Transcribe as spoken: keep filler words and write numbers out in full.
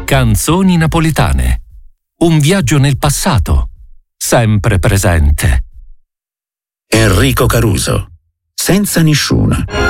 Canzoni napoletane. Un viaggio nel passato, sempre presente. Enrico Caruso, Senza Nisciuna.